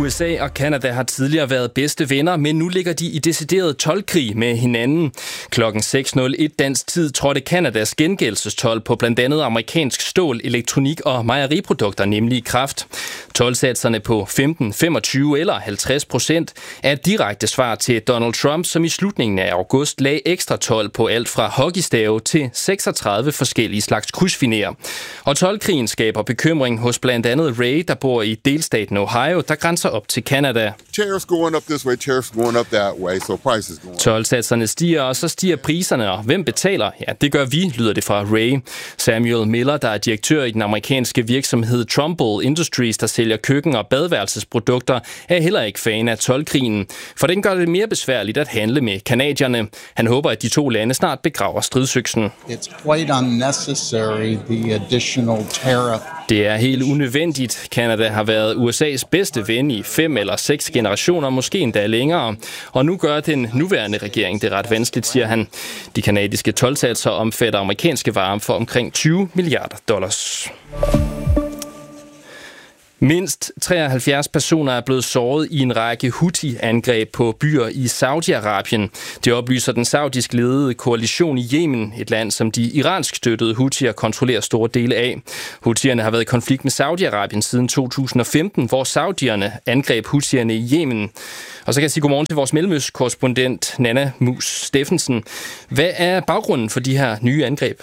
USA og Canada har tidligere været bedste venner, men nu ligger de i decideret toldkrig med hinanden. Klokken 6:01 dansk tid trådte Canadas gengældelsestolv på blandt andet amerikansk stål, elektronik og mejeriprodukter nemlig i kraft. Toldsatserne på 15, 25 eller 50% er et direkte svar til Donald Trump, som i slutningen af august lagde ekstra told på alt fra hockeystave til 36 forskellige slags krydsfinéer. Og toldkrigen skaber bekymring hos blandt andet Ray, der bor i delstaten Ohio, der grænser op til Canada. Tariffs going up this way, tariffs going up that way, so prices going up. Toldsatserne stiger, og så stiger priserne, og hvem betaler? Ja, det gør vi, lyder det fra Ray. Samuel Miller, der er direktør i den amerikanske virksomhed Trumbull Industries, der sælger køkken- og badeværelsesprodukter, er heller ikke fan af toldkrigen, for den gør det mere besværligt at handle med canadierne. Han håber, at de to lande snart begraver stridsøksen. It's quite unnecessary, the additional tariff. Det er helt unødvendigt. Canada har været USA's bedste ven i 5 eller 6 generationer, måske endda længere. Og nu gør den nuværende regering det ret vanskeligt, siger han. De canadiske toldsatser omfatter amerikanske varer for omkring $20 milliarder. Mindst 73 personer er blevet såret i en række Houthi-angreb på byer i Saudi-Arabien. Det oplyser den saudisk ledede koalition i Yemen, et land, som de iransk støttede Houthier kontrollerer store dele af. Houthierne har været i konflikt med Saudi-Arabien siden 2015, hvor saudierne angreb Houthierne i Yemen. Og så kan jeg sige godmorgen til vores mellemøstkorrespondent Nana Mus Steffensen. Hvad er baggrunden for de her nye angreb?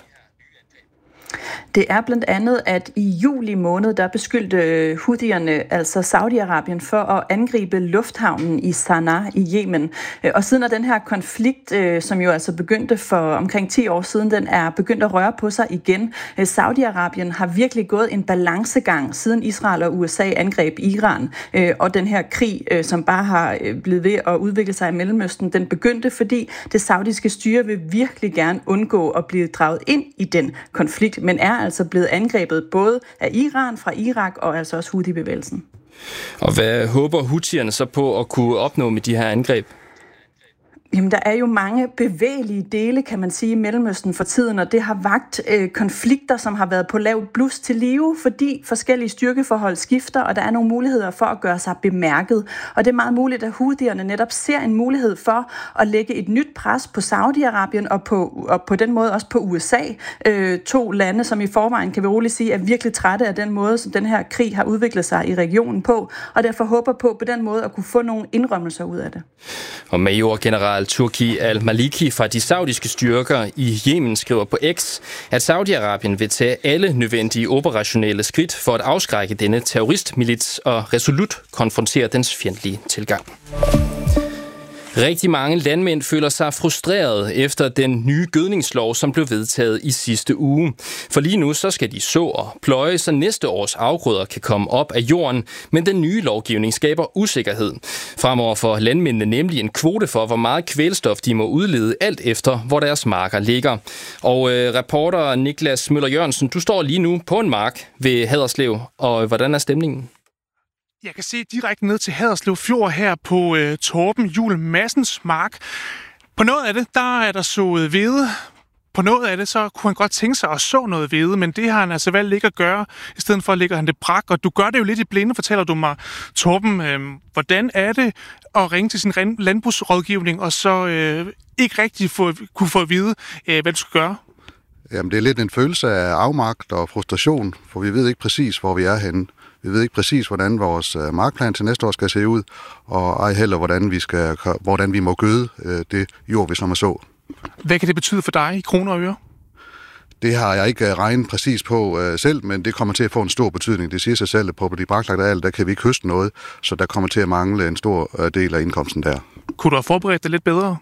Det er blandt andet, at i juli måned, der beskyldte Houthierne, altså Saudi-Arabien, for at angribe lufthavnen i Sanaa i Yemen. Og siden af den her konflikt, som jo altså begyndte for omkring 10 år siden, den er begyndt at røre på sig igen. Saudi-Arabien har virkelig gået en balancegang, siden Israel og USA angreb Iran. Og den her krig, som bare har blevet ved at udvikle sig i Mellemøsten, den begyndte, fordi det saudiske styre vil virkelig gerne undgå at blive draget ind i den konflikt, men er altså blevet angrebet både af Iran, fra Irak og altså også Houthi-bevægelsen. Og hvad håber Houthierne så på at kunne opnå med de her angreb? Jamen, der er jo mange bevægelige dele, kan man sige, i Mellemøsten for tiden, og det har vakt konflikter, som har været på lavt blus til live, fordi forskellige styrkeforhold skifter, og der er nogle muligheder for at gøre sig bemærket. Og det er meget muligt, at Houthierne netop ser en mulighed for at lægge et nyt pres på Saudi-Arabien og på den måde også på USA. 2 lande, som i forvejen, kan vi roligt sige, er virkelig trætte af den måde, som den her krig har udviklet sig i regionen på, og derfor håber på den måde at kunne få nogle indrømmelser ud af det. Og major-general Turki al-Maliki fra de saudiske styrker i Yemen skriver på X, at Saudi-Arabien vil tage alle nødvendige operationelle skridt for at afskrække denne terroristmilits og resolut konfrontere dens fjendtlige tilgang. Rigtig mange landmænd føler sig frustrerede efter den nye gødningslov, som blev vedtaget i sidste uge. For lige nu så skal de så og pløje, så næste års afgrøder kan komme op af jorden, men den nye lovgivning skaber usikkerhed. Fremover får landmændene nemlig en kvote for, hvor meget kvælstof de må udlede, alt efter hvor deres marker ligger. Og reporter Niklas Møller Jørgensen, du står lige nu på en mark ved Haderslev, og hvordan er stemningen? Jeg kan se direkte ned til Haderslev Fjord her på Torben Juel Madsens mark. På noget af det, der er der sået hvede. På noget af det, så kunne han godt tænke sig at så noget hvede, men det har han altså valgt ikke at gøre. I stedet for lægger han det brak, og du gør det jo lidt i blinde, fortæller du mig, Torben. Hvordan er det at ringe til sin landbrugsrådgivning, og så ikke rigtig kunne få at vide, hvad du skal gøre? Jamen, det er lidt en følelse af afmagt og frustration, for vi ved ikke præcis, hvor vi er henne. Vi ved ikke præcis, hvordan vores markplan til næste år skal se ud, og ej heller, hvordan vi må gøde det jord, vi som er så. Hvad kan det betyde for dig i kroner og øre? Det har jeg ikke regnet præcis på selv, men det kommer til at få en stor betydning. Det siger sig selv, at på de braklagte arealer, der kan vi ikke høste noget, så der kommer til at mangle en stor del af indkomsten der. Kunne du have forberedt det lidt bedre?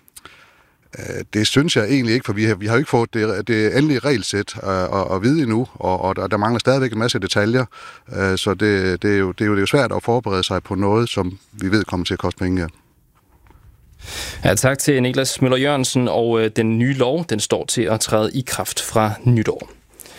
Det synes jeg egentlig ikke, for vi har jo ikke fået det endelige regelsæt at vide endnu, og der mangler stadigvæk en masse detaljer, så det er jo svært at forberede sig på noget, som vi ved kommer til at koste penge. Ja, tak til Niklas Møller Jørgensen, og den nye lov, den står til at træde i kraft fra nytår.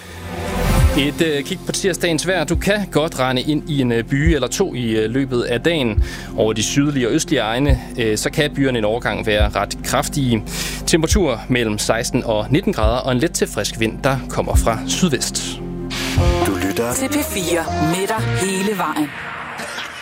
Et kig på tirsdagens vejr. Du kan godt rende ind i en by eller to i løbet af dagen. Over de sydlige og østlige egne, så kan byerne en overgang være ret kraftige. Temperatur mellem 16 og 19 grader og en let til frisk vind, der kommer fra sydvest. Du lytter til P4 med dig hele vejen.